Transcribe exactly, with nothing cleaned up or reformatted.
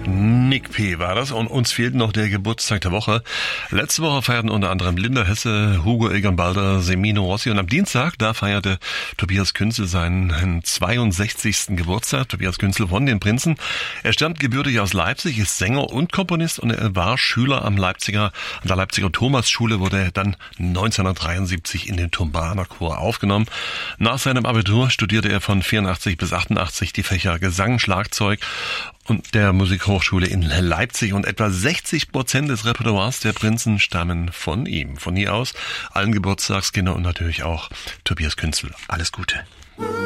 Nick P. war das und uns fehlt noch der Geburtstag der Woche. Letzte Woche feierten unter anderem Linda Hesse, Hugo Egon Balder, Semino Rossi und am Dienstag, da feierte Tobias Künzel seinen zweiundsechzigsten Geburtstag. Tobias Künzel von den Prinzen. Er stammt gebürtig aus Leipzig, ist Sänger und Komponist und er war Schüler am Leipziger, an der Leipziger Thomasschule, wurde er dann neunzehnhundertdreiundsiebzig in den Turbaner Chor aufgenommen. Nach seinem Abitur studierte er von vierundachtzig bis achtundachtzig die Fächer Gesang, Schlagzeug und der Musikhochschule in Leipzig und etwa sechzig Prozent des Repertoires der Prinzen stammen von ihm. Von hier aus allen Geburtstagskinder und natürlich auch Tobias Künzel. Alles Gute.